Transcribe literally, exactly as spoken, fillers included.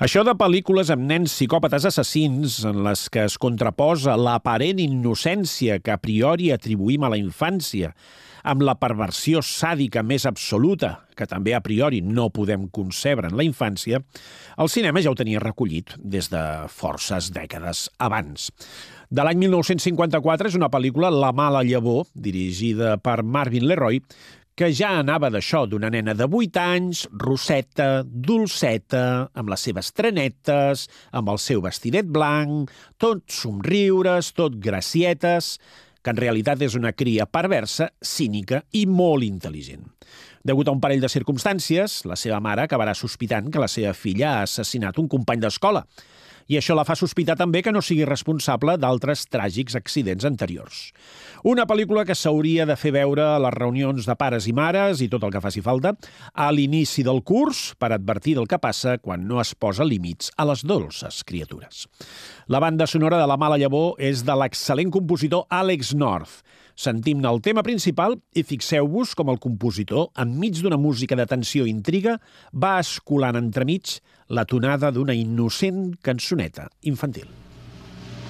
Això de pel·lícules amb nens psicòpates assassins en les que es contraposa l'aparent innocència que a priori atribuïm a la infància amb la perversió sàdica més absoluta, que també a priori no podem concebre en la infància, el cinema ja ho tenia recollit des de forces dècades abans. De l'any mil nou-cents cinquanta-quatre és una pel·lícula, La mala llavor, dirigida per Marvin LeRoy, que ja anava d'això, d'una nena de vuit anys, rosseta, dolceta, amb les seves trenetes, amb el seu vestidet blanc, tot somriures, tot gracietes, que en realitat és una cria perversa, cínica i molt intel·ligent. Degut a un parell de circumstàncies, la seva mare acabarà sospitant que la seva filla ha assassinat un company d'escola, i això la fa sospitar també que no sigui responsable d'altres tràgics accidents anteriors. Una pel·lícula que s'hauria de fer veure a les reunions de pares i mares i tot el que faci falta, a l'inici del curs, per advertir del que passa quan no es posa límits a les dolces criatures. La banda sonora de La mala llavor és de l'excel·lent compositor Alex North. Sentim-ne el tema principal i fixeu-vos com el compositor, enmig d'una música de tensió i intriga, va escolant entremig la tonada d'una innocent cançoneta infantil.